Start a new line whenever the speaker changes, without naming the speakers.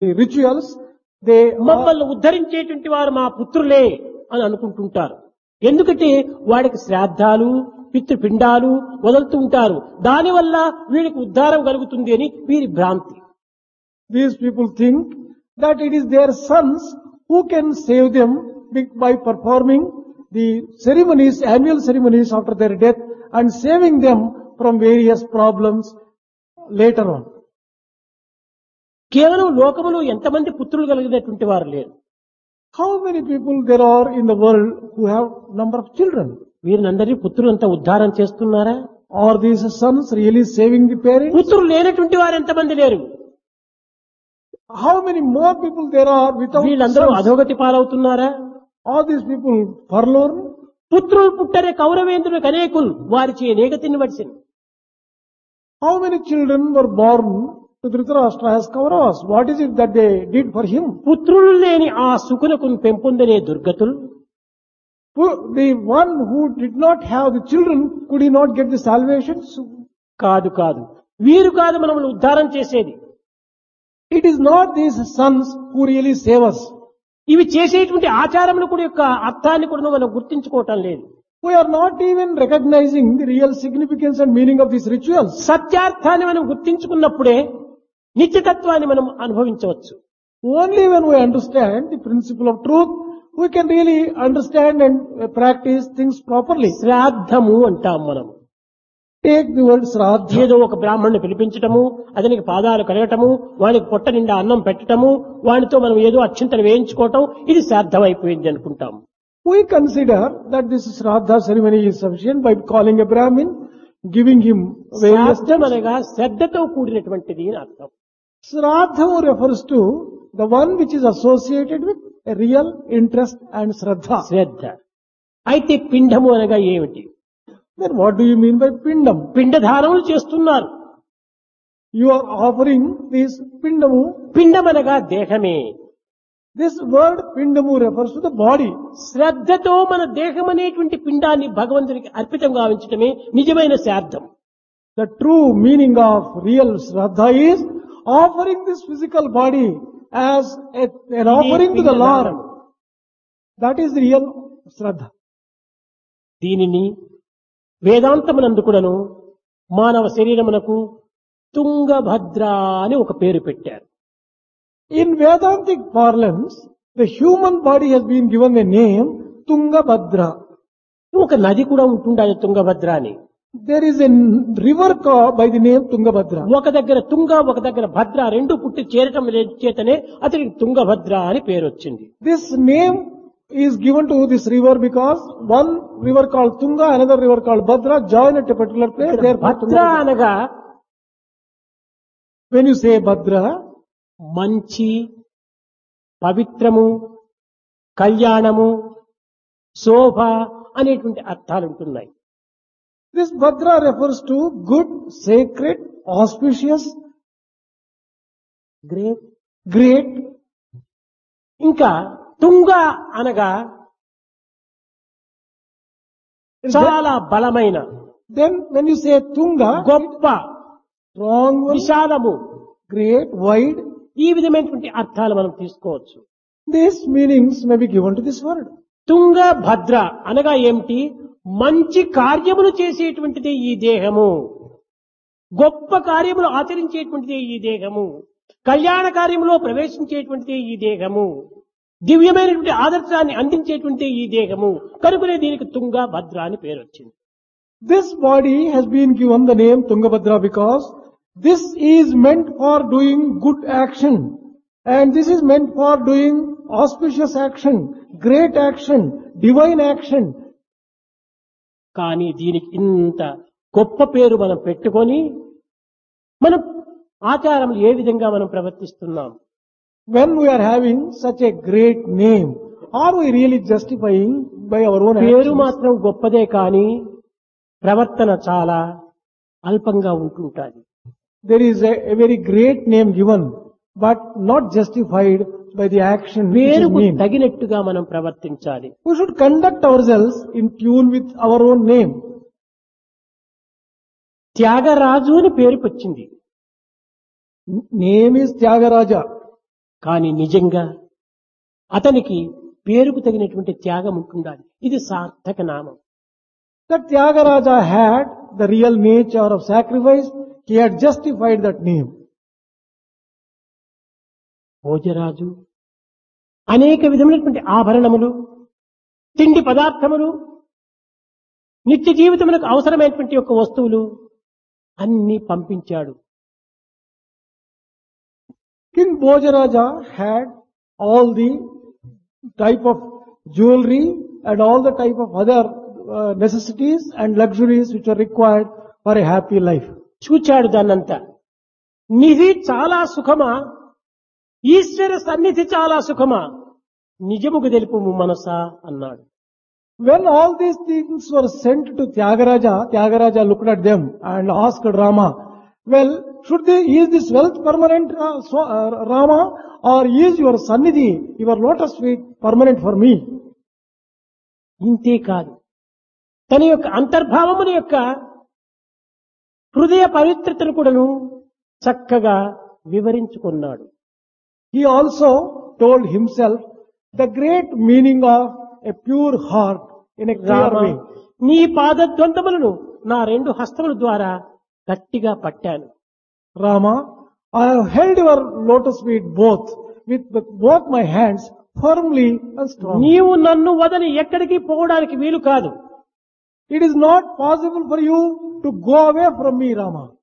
rituals, they are,
మమ్మల్ని ఉద్ధరించేటువంటి వారు మా పుత్రులే అని అనుకుంటుంటారు. ఎందుకంటే వాడికి శ్రాద్ధాలు పితృపిండాలు వదులుతూ ఉంటారు. దానివల్ల వీడికి ఉద్ధారం కలుగుతుంది అని వీరి భ్రాంతి.
these people think that it is their sons who can save them by performing the ceremonies, annual ceremonies after their death and saving them from various problems later on.
కేవలం లోకములో ఎంతమంది పుత్రులు కలిగినటువంటి వారు లేరు.
How many people there are in the world who have number of children?
వీరినందరినీ పుత్రులంతా ఉద్ధారం చేస్తున్నారా?
Are these sons really saving the parents?
పుత్రులు లేనటువంటి వారు ఎంతమంది లేరు?
How many more people there are without
వీళ్ళందరూ
sons?
అధోగతి పాలవుతున్నారా?
Are these people forlorn?
పుత్రులు పుట్టరే కౌరవేంద్రులకు అనేకులు వారిచే నేగతిని వడిసిను.
How many children were born to Dhritarashtra as Kauravas? What is it that they did for him?
పుత్రులు లేని ఆ సుకునకు పెంపొందనే దుర్గతులు
The one who did not have the children, could he not get the salvation?
కాదు కాదు, వీరు కాదు మనల్ని ఉద్ధారం చేసేది.
It is not these sons who really save us.
ఇవి చేసేటువంటి ఆచారములు కూడా యొక్క అర్థాన్ని కూడా మనం గుర్తించుకోవటం లేదు.
We are not even recognizing the real significance and meaning of these rituals.
సత్యార్థాన్ని మనం గుర్తించుకున్నప్పుడే నిత్యతత్వాన్ని మనం అనుభవించవచ్చు.
Only when we understand the principle of truth, we can really understand and practice things properly.
శ్రాద్ధము అంటాం మనం.
Take the word Shraddha.
ఏదో ఒక బ్రాహ్మణ్ణి పిలిపించటము, అతనికి పాదాలు కడగటము, వానికి పొట్ట నిండా అన్నం పెట్టటము, వానితో మనం ఏదో అక్షింతలు వేయించుకోవటం, ఇది శ్రాద్ధం అయిపోయింది అనుకుంటాం.
We consider that this Shraddha ceremony is sufficient by calling a Brahmin, giving him various
శ్రాద్ధం అనగా శ్రద్ధతో కూడినటువంటిది అని అర్థం.
Shraddha refers to the one which is associated with a real interest and Shraddha.
శ్రద్ధ. అయితే పిండము అనగా ఏమిటి?
Then what do you mean by Pindam?
పిండధారములు చేస్తున్నారు.
You are offering this Pindamu.
పిండం అనగా దేహమే.
This word Pindamu refers to the body.
శ్రద్ధతో మన దేహం అనేటువంటి పిండాన్ని భగవంతునికి అర్పితం గావించటమే నిజమైన శ్రాద్ధం.
The true meaning of real Shraddha is offering this physical body as an offering to the Lord. That is the real Shraddha.
దీనిని వేదాంతమునందు కూడాను మానవ శరీరమునకు తుంగభద్ర అని ఒక పేరు పెట్టారు.
In Vedantic parlance, the human body has been given the name Tungabhadra.
ఒక నది కూడా ఉంటుండే తుంగభద్ర అని.
There is a river by the name Tungabhadra.
ఒక దగ్గర తుంగ, ఒక దగ్గర భద్ర, రెండు పుట్టి చేరటం చేతనే అతనికి తుంగభద్ర అని పేరు వచ్చింది.
This name is given to this river because one river called Tunga, another river called Bhadra join at a particular place. Therefore,
భద్ర అనగా
when you say Bhadra,
మంచి, పవిత్రము, కళ్యాణము, శోభ అనేటువంటి అర్థాలు ఉంటున్నాయి.
this Bhadra refers to good, sacred, auspicious, great.
ఇంకా తుంగ అనగా చాలా బలమైన,
Then when you say Tunga,
గొప్ప,
strong,
విశాలము,
great, wide,
ఈ విధమైనటువంటి అర్థాలు మనం తీసుకోవచ్చు.
these meanings may be given to this word.
తుంగ భద్ర అనగా ఏమిటి? మంచి కార్యములు చేసేటువంటిది ఈ దేహము, గొప్ప కార్యములు ఆచరించేటువంటిది ఈ దేహము, కళ్యాణ కార్యములో ప్రవేశించేటువంటిది ఈ దేహము, దివ్యమైనటువంటి ఆదర్శాన్ని అందించేటువంటి ఈ దేహము. కనుకనే దీనికి తుంగ భద్ర అని పేరు వచ్చింది.
This body has been given the name Tungabhadra because this is meant for doing good action, and this is meant for doing auspicious action, great action, divine action.
కానీ దీనికి ఇంత గొప్ప పేరు మనం పెట్టుకొని మనం ఆచారం ఏ విధంగా మనం ప్రవర్తిస్తున్నాం?
When we are having such a great name, are we really justifying by our own
పేరు
actions?
మాత్రం గొప్పదే కానీ ప్రవర్తన చాలా అల్పంగా ఉంటుంటాది.
There is a very great name given, but not justified by the action which is
పేరుకు
named.
తగినట్టుగా మనం ప్రవర్తించాలి.
We should conduct ourselves in tune with our own name.
Tyagaraju అని పేరుకొచ్చింది.
Name is Tyagaraja.
కానీ నిజంగా అతనికి పేరుకు తగినటువంటి త్యాగం ఉంటుండాలి. ఇది సార్థక నామం.
That Tyagaraja had the real nature of sacrifice. He had justified that name.
Bhojaraju అనేక విధమైనటువంటి ఆభరణములు, తిండి పదార్థములు, నిత్య జీవితములకు అవసరమైనటువంటి యొక్క వస్తువులు అన్ని పంపించాడు.
King Bhojaraja had all the type of jewelry and all the type of other necessities and luxuries which are required for a happy life.
చూచాడు దాన్నంతా. నిధి చాలా సుఖమా, ఈశ్వర సన్నిధి చాలా సుఖమా, నిజముకు తెలుపుము మనసా అన్నాడు.
When all these things were sent to Tyagaraja, Tyagaraja looked at them and asked Rama, well, is this wealth permanent, Rama, or is your sannidhi, your lotus feet permanent for me?
ఇంతే కాదు, తన యొక్క అంతర్భావముని యొక్క హృదయ పవిత్రతను కూడాను చక్కగా వివరించుకున్నాడు.
He also told himself the great meaning of a pure heart in a clear
Rama,
way.
నీ పాదద్వంతములను నా రెండు హస్తముల ద్వారా గట్టిగా పట్టాను.
Rama, I have held your lotus feet with both my hands firmly and strongly.
నీవు నన్ను వదిలి ఎక్కడికి పోవడానికి వీలు కాదు.
It is not possible for you to go away from me, Rama.